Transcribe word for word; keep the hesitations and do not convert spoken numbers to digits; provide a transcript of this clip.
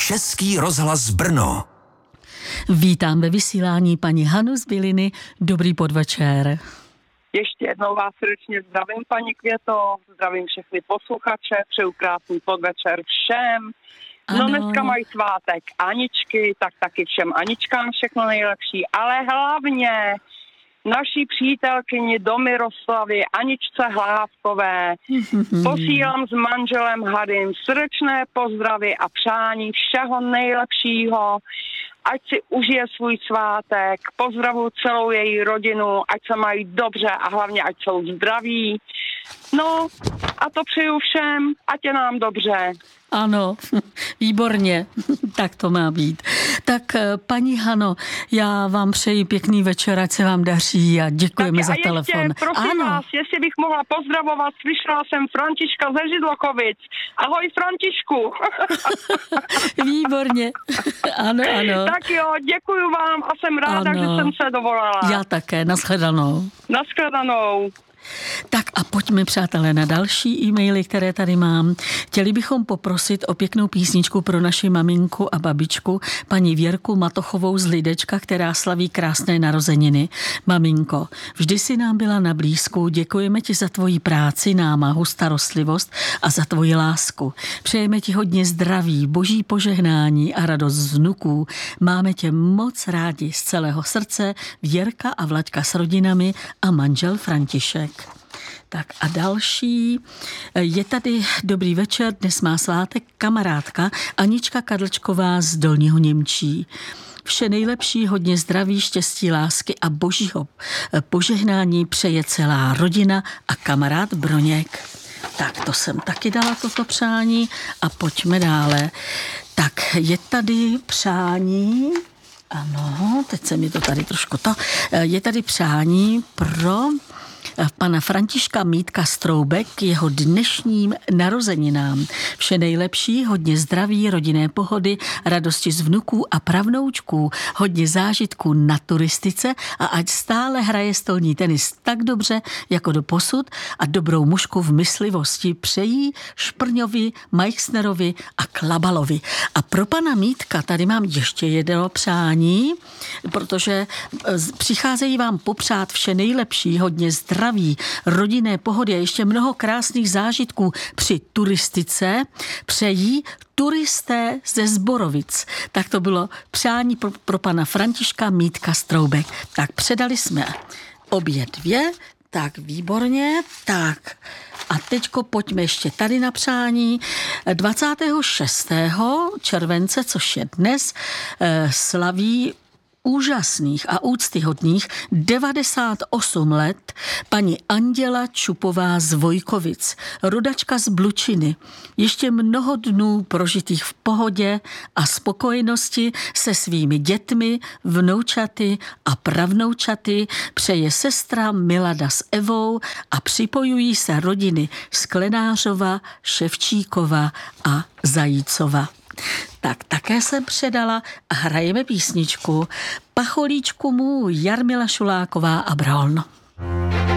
Český rozhlas Brno. Vítám ve vysílání paní Hanu z Byliny. Dobrý podvečer. Ještě jednou vás srdečně zdravím, paní Květo, zdravím všechny posluchače, přeju krásný podvečer všem. Ano. No dneska mají svátek Aničky, tak taky všem Aničkám všechno nejlepší, ale hlavně naší přítelkyni do Miroslavy Aničce Hlávkové posílám s manželem Hadym srdečné pozdravy a přání všeho nejlepšího. Ať si užije svůj svátek, pozdravuji celou její rodinu, ať se mají dobře a hlavně ať jsou zdraví. No a to přeju všem, ať je nám dobře. Ano, výborně, tak to má být. Tak paní Hano, já vám přeji pěkný večer, ať se vám daří a děkujeme tak za a ještě, telefon. Prosím ano. vás, jestli bych mohla pozdravovat, slyšela jsem Františka ze Židlokovic. Ahoj Františku. Výborně, ano, ano. Tak jo, děkuju vám a jsem ráda, ano. že jsem se dovolala. Já také, nashledanou. Nashledanou. Tak a pojďme, přátelé, na další e-maily, které tady mám. Chtěli bychom poprosit o pěknou písničku pro naši maminku a babičku, paní Věrku Matochovou z Lidečka, která slaví krásné narozeniny. Maminko, vždy si nám byla na blízku, děkujeme ti za tvoji práci, námahu, starostlivost a za tvoji lásku. Přejeme ti hodně zdraví, boží požehnání a radost z vnuků. Máme tě moc rádi z celého srdce, Věrka a Vlaďka s rodinami a manžel František. Tak a další. Je tady dobrý večer, dnes má svátek kamarádka Anička Kadlčková z Dolního Němčí. Vše nejlepší, hodně zdraví, štěstí, lásky a božího požehnání přeje celá rodina a kamarád Broněk. Tak to jsem taky dala toto přání a pojďme dále. Tak je tady přání, ano, teď se mi to tady trošku to, je tady přání pro pana Františka Mítka Stroubek k jeho dnešním narozeninám. Vše nejlepší, hodně zdraví, rodinné pohody, radosti z vnuků a pravnoučků, hodně zážitků na turistice a ať stále hraje stolní tenis tak dobře, jako doposud a dobrou mužku v myslivosti přejí Šprňovi, Majchsnerovi a Klabalovi. A pro pana Mítka tady mám ještě jedno přání, protože přicházejí vám popřát vše nejlepší, hodně zdraví, zdraví, rodinné pohody a ještě mnoho krásných zážitků při turistice přejí turisté ze Zborovic. Tak to bylo přání pro, pro pana Františka Mítka Stroubek. Tak předali jsme obě dvě, tak výborně, tak a teďko pojďme ještě tady na přání. dvacátého šestého července, což je dnes, slaví úžasných a úctyhodných devadesát osm let paní Anděla Čupová z Vojkovic, rodačka z Blučiny. Ještě mnoho dnů prožitých v pohodě a spokojenosti se svými dětmi, vnoučaty a pravnoučaty přeje sestra Milada s Evou a připojují se rodiny Sklenářova, Ševčíkova a Zajícova. Tak také jsem předala a hrajeme písničku Pacholíčku můj, Jarmila Šuláková a Brolno.